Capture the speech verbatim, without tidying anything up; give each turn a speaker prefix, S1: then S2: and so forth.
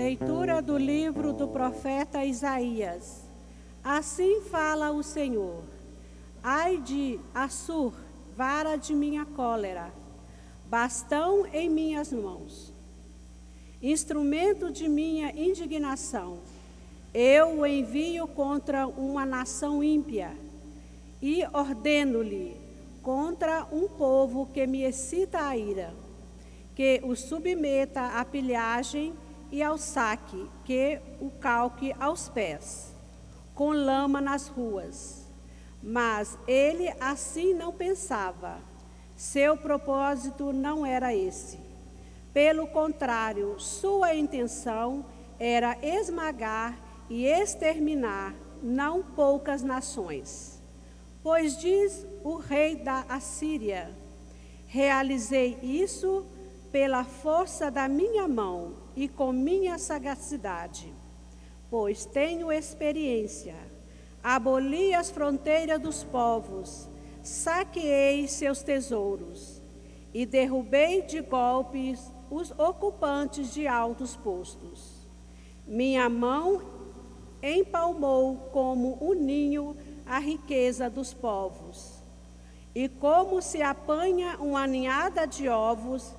S1: Leitura do livro do profeta Isaías. Assim fala o Senhor: Ai de Assur, vara de minha cólera, bastão em minhas mãos, instrumento de minha indignação. Eu o envio contra uma nação ímpia e ordeno-lhe contra um povo que me excita a ira, que o submeta à pilhagem e ao saque, que o calque aos pés, com lama nas ruas. Mas ele assim não pensava. Seu propósito não era esse. Pelo contrário, sua intenção era esmagar e exterminar não poucas nações. Pois diz o rei da Assíria: realizei isso pela força da minha mão e com minha sagacidade, pois tenho experiência. Aboli as fronteiras dos povos, saqueei seus tesouros e derrubei de golpes os ocupantes de altos postos. Minha mão empalmou como um ninho a riqueza dos povos, e como se apanha uma ninhada de ovos,